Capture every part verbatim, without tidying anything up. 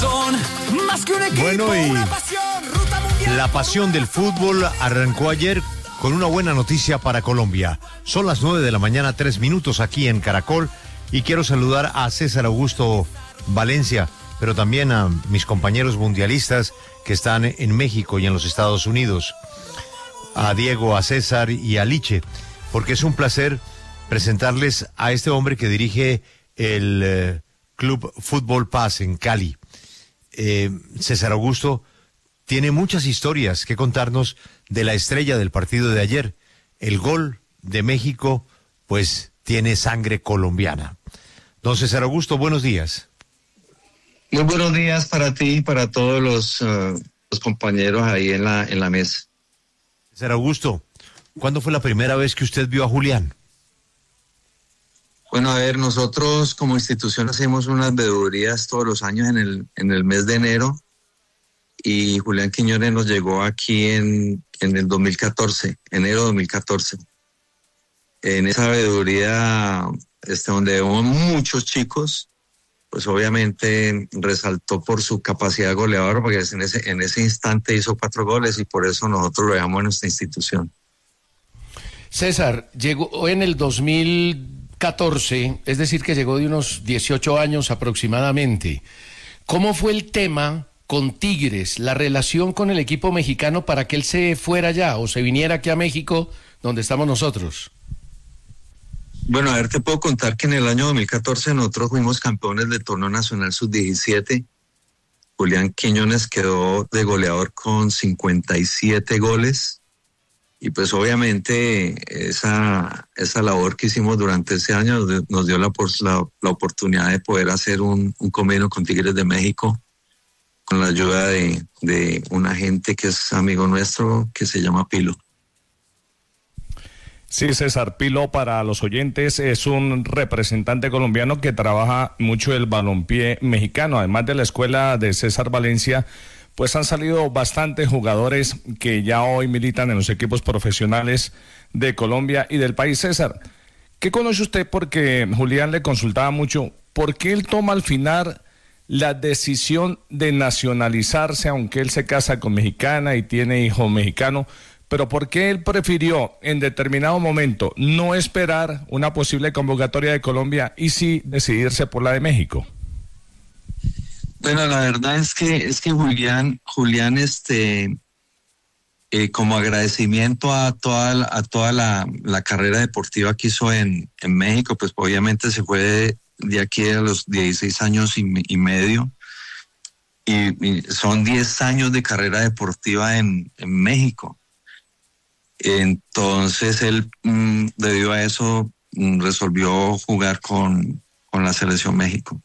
Son más que un equipo, bueno, y una pasión, ruta mundial. La pasión del fútbol arrancó ayer con una buena noticia para Colombia. Son las nueve de la mañana, tres minutos aquí en Caracol, y quiero saludar a César Augusto Valencia, pero también a mis compañeros mundialistas que están en México y en los Estados Unidos, a Diego, a César y a Liche, porque es un placer presentarles a este hombre que dirige el eh, Club Fútbol Paz en Cali. Eh, César Augusto tiene muchas historias que contarnos de la estrella del partido de ayer. El gol de México, pues, tiene sangre colombiana. Don César Augusto, buenos días. Muy buenos días para ti y para todos los, uh, los compañeros ahí en la, en la mesa. César Augusto, ¿cuándo fue la primera vez que usted vio a Julián? Bueno, a ver, nosotros como institución hacemos unas veedurías todos los años en el, en el mes de enero, y Julián Quiñones nos llegó aquí en, en el dos mil catorce, enero de dos mil catorce. En esa veeduría, este, donde vemos muchos chicos, pues obviamente resaltó por su capacidad goleadora, porque en ese, en ese instante hizo cuatro goles y por eso nosotros lo dejamos en nuestra institución. César, llegó en el dos mil catorce, es decir, que llegó de unos dieciocho años aproximadamente. ¿Cómo fue el tema con Tigres, la relación con el equipo mexicano para que él se fuera allá o se viniera aquí a México, donde estamos nosotros? Bueno, a ver, te puedo contar que en el año dos mil catorce nosotros fuimos campeones del torneo nacional sub diecisiete. Julián Quiñones quedó de goleador con cincuenta y siete goles. Y pues obviamente esa, esa labor que hicimos durante ese año nos dio la, la, la oportunidad de poder hacer un, un convenio con Tigres de México, con la ayuda de, de un agente que es amigo nuestro, que se llama Pilo. Sí, César, Pilo, para los oyentes, es un representante colombiano que trabaja mucho el balompié mexicano. Además de la escuela de César Valencia, pues han salido bastantes jugadores que ya hoy militan en los equipos profesionales de Colombia y del país. César, ¿qué conoce usted? Porque Julián le consultaba mucho, ¿por qué él toma al final la decisión de nacionalizarse, aunque él se casa con mexicana y tiene hijo mexicano? Pero ¿por qué él prefirió en determinado momento no esperar una posible convocatoria de Colombia y sí decidirse por la de México? Bueno, la verdad es que es que Julián, Julián, este, eh, como agradecimiento a toda a toda la, la carrera deportiva que hizo en, en México, pues obviamente se fue de, de aquí a los dieciséis años y, y medio, y, y son diez años de carrera deportiva en, en México. Entonces él, mmm, debido a eso, mmm, resolvió jugar con, con la Selección México.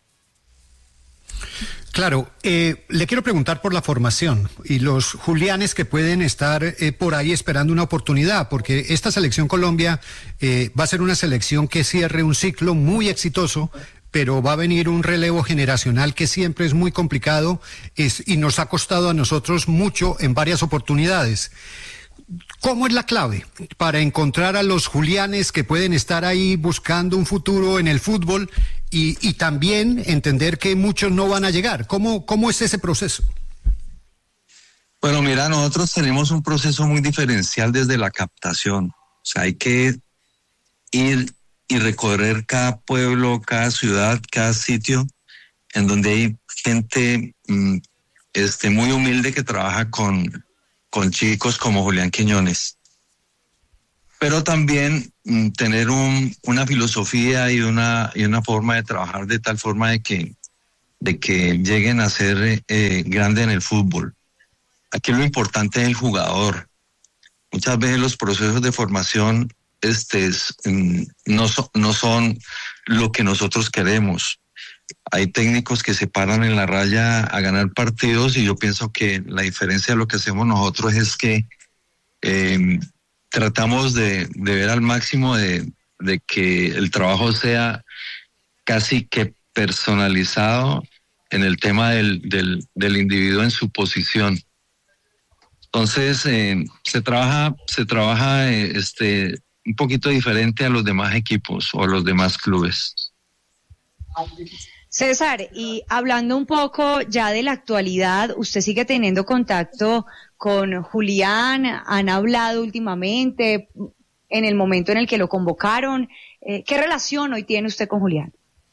Claro, eh, le quiero preguntar por la formación y los Julianes que pueden estar eh, por ahí esperando una oportunidad, porque esta selección Colombia eh, va a ser una selección que cierre un ciclo muy exitoso, pero va a venir un relevo generacional que siempre es muy complicado es, y nos ha costado a nosotros mucho en varias oportunidades. ¿Cómo es la clave para encontrar a los Julianes que pueden estar ahí buscando un futuro en el fútbol y, y también entender que muchos no van a llegar? ¿Cómo, cómo es ese proceso? Bueno, mira, nosotros tenemos un proceso muy diferencial desde la captación. O sea, hay que ir y recorrer cada pueblo, cada ciudad, cada sitio en donde hay gente mmm, este, muy humilde que trabaja con... con chicos como Julián Quiñones, pero también mm, tener un, una filosofía y una y una forma de trabajar de tal forma de que de que lleguen a ser eh, grandes en el fútbol. Aquí lo importante es el jugador. Muchas veces los procesos de formación este mm, no so, no son lo que nosotros queremos. Hay técnicos que se paran en la raya a ganar partidos, y yo pienso que la diferencia de lo que hacemos nosotros es que eh, tratamos de, de ver al máximo de, de que el trabajo sea casi que personalizado en el tema del, del, del individuo en su posición. Entonces eh, se trabaja, se trabaja eh, este, un poquito diferente a los demás equipos o a los demás clubes. César, y hablando un poco ya de la actualidad, ¿usted sigue teniendo contacto con Julián? ¿Han hablado últimamente en el momento en el que lo convocaron? Eh, ¿Qué relación hoy tiene usted con Julián?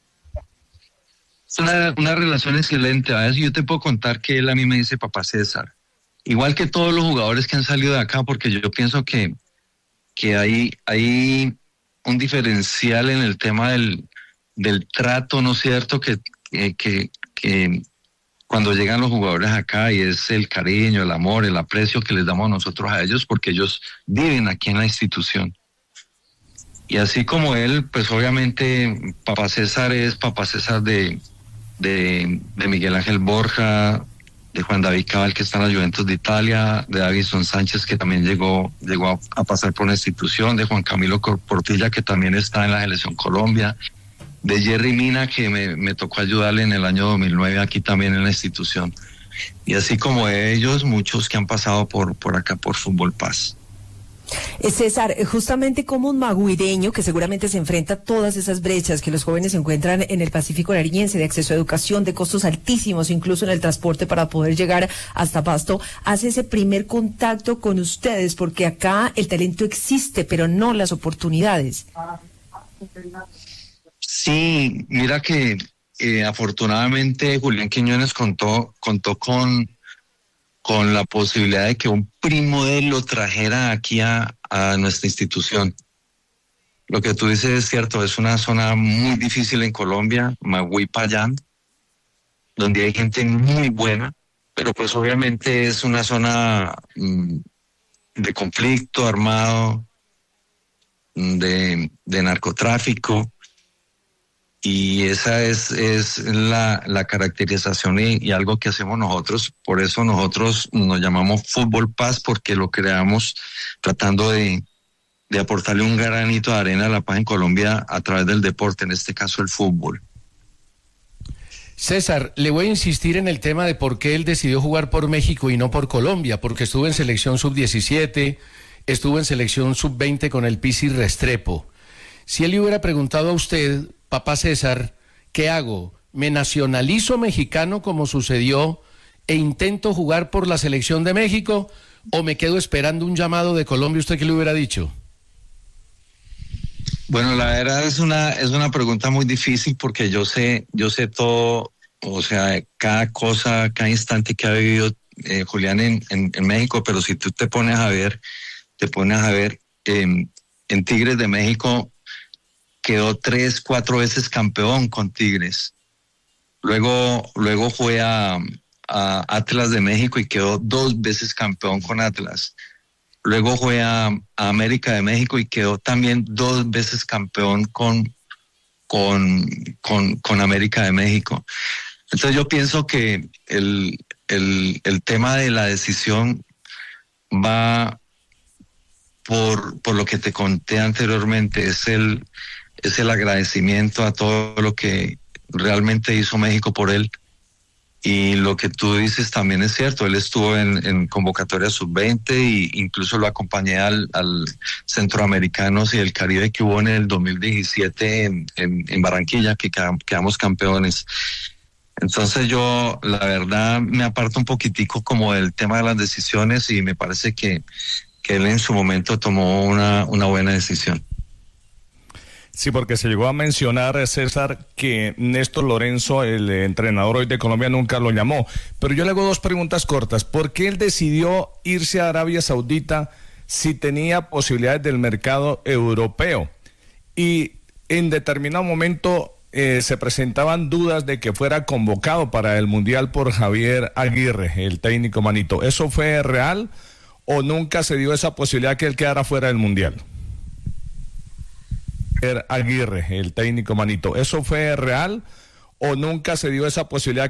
Es una, una relación excelente. A veces yo te puedo contar que él a mí me dice papá César. Igual que todos los jugadores que han salido de acá, porque yo, yo pienso que, que hay, hay un diferencial en el tema del... del trato, ¿no es cierto?, que, que, que, que cuando llegan los jugadores acá, y es el cariño, el amor, el aprecio que les damos nosotros a ellos, porque ellos viven aquí en la institución. Y así como él, pues obviamente papá César es papá César de, de, de Miguel Ángel Borja, de Juan David Cabal, que está en la Juventus de Italia, de Davinson Sánchez, que también llegó, llegó a, a pasar por la institución, de Juan Camilo Portilla, que también está en la Selección Colombia, de Jerry Mina, que me, me tocó ayudarle en el año dos mil nueve aquí también en la institución. Y así como ellos, muchos que han pasado por, por acá por Fútbol Paz. César, justamente como un maguireño que seguramente se enfrenta a todas esas brechas que los jóvenes encuentran en el Pacífico nariñense, de acceso a educación, de costos altísimos, incluso en el transporte para poder llegar hasta Pasto, hace ese primer contacto con ustedes, porque acá el talento existe, pero no las oportunidades. Sí, mira que eh, afortunadamente Julián Quiñones contó, contó con, con la posibilidad de que un primo de él lo trajera aquí a, a nuestra institución. Lo que tú dices es cierto, es una zona muy difícil en Colombia, Magui Payán, donde hay gente muy buena, pero pues obviamente es una zona mmm, de conflicto armado, de, de narcotráfico. Y esa es, es la, la caracterización y, y algo que hacemos nosotros. Por eso nosotros nos llamamos Fútbol Paz, porque lo creamos tratando de, de aportarle un granito de arena a la paz en Colombia a través del deporte, en este caso el fútbol. César, le voy a insistir en el tema de por qué él decidió jugar por México y no por Colombia, porque estuvo en selección sub diecisiete, estuvo en selección sub veinte con el Pizzi Restrepo. Si él le hubiera preguntado a usted, papá César, ¿qué hago? ¿Me nacionalizo mexicano como sucedió e intento jugar por la selección de México o me quedo esperando un llamado de Colombia? ¿Usted qué le hubiera dicho? Bueno, la verdad es una es una pregunta muy difícil, porque yo sé yo sé todo, o sea, cada cosa, cada instante que ha vivido eh, Julián en, en, en México, pero si tú te pones a ver, te pones a ver eh, en Tigres de México quedó tres, cuatro veces campeón con Tigres. Luego, luego fue a, a Atlas de México y quedó dos veces campeón con Atlas. Luego fue a, a América de México y quedó también dos veces campeón con, con, con, con América de México. Entonces yo pienso que el, el, el tema de la decisión va por, por lo que te conté anteriormente, es el es el agradecimiento a todo lo que realmente hizo México por él. Y lo que tú dices también es cierto, él estuvo en, en convocatoria sub veinte e incluso lo acompañé al, al Centroamericanos y el Caribe que hubo en el dos mil diecisiete en, en, en Barranquilla, que quedamos campeones. Entonces yo, la verdad, me aparto un poquitico como del tema de las decisiones y me parece que, que él en su momento tomó una, una buena decisión. Sí, porque se llegó a mencionar, César, que Néstor Lorenzo, el entrenador hoy de Colombia, nunca lo llamó. Pero yo le hago dos preguntas cortas. ¿Por qué él decidió irse a Arabia Saudita si tenía posibilidades del mercado europeo? Y en determinado momento eh, se presentaban dudas de que fuera convocado para el Mundial por Javier Aguirre, el técnico Manito. ¿Eso fue real o nunca se dio esa posibilidad que él quedara fuera del Mundial? Aguirre, el técnico Manito, ¿eso fue real o nunca se dio esa posibilidad